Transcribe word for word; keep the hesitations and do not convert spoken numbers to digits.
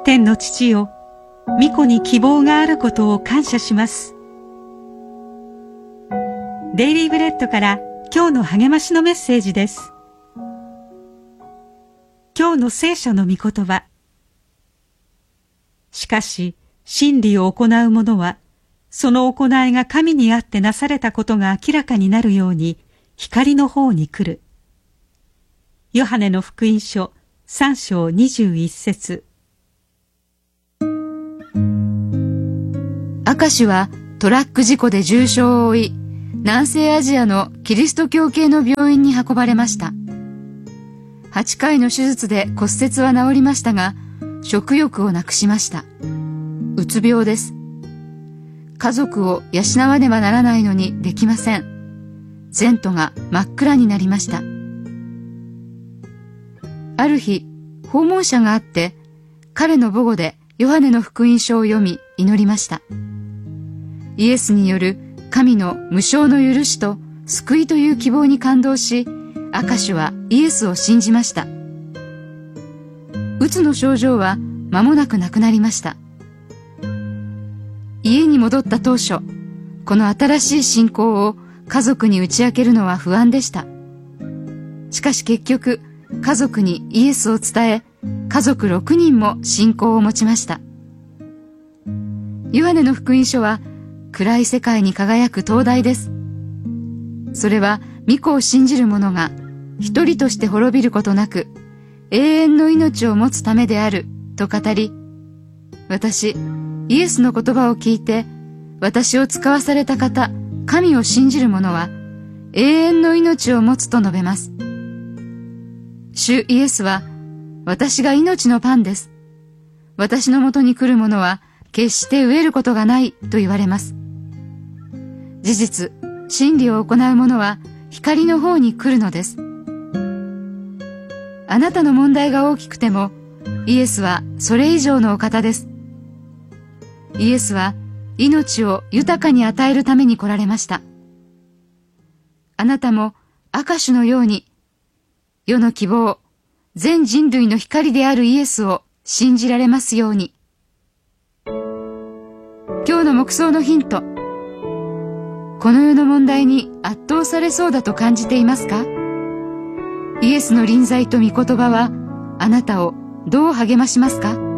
天の父よ、御子に希望があることを感謝します。デイリーブレッドから今日の励ましのメッセージです。今日の聖書の御言葉。しかし、真理を行う者は、その行いが神にあってなされたことが明らかになるように、光の方に来る。ヨハネの福音書さん章にじゅういち節。 アカシュはトラック事故で重傷を負い、南西アジアのキリスト教系の病院に運ばれました。はちかいの手術で骨折は治りましたが、食欲をなくしました。うつ病です。家族を養わねばならないのにできません。前途が真っ暗になりました。ある日、訪問者があって、彼の母語でヨハネの福音書を読み祈りました。イエスによる神の無償の許しと救いという希望に感動し、アカシュはイエスを信じました。うつの症状は間もなくなくなりました。家に戻った当初、この新しい信仰を家族に打ち明けるのは不安でした。しかし結局、家族にイエスを伝え、家族ろくにんも信仰を持ちました。ヨハネの福音書は暗い世界に輝く灯台です。それは御子を信じる者が一人として滅びることなく永遠の命を持つためであると語り、私、イエスの言葉を聞いて私を使わされた方、神を信じる者は永遠の命を持つと述べます。主イエスは、私が命のパンです。私のもとに来る者は決して飢えることがないと言われます。事実、真理を行う者は光の方に来るのです。あなたの問題が大きくても、イエスはそれ以上のお方です。イエスは命を豊かに与えるために来られました。あなたもアカシュのように、世の希望、全人類の光であるイエスを信じられますように。今日の黙想のヒント。この世の問題に圧倒されそうだと感じていますか？イエスの臨在と御言葉はあなたをどう励ましますか？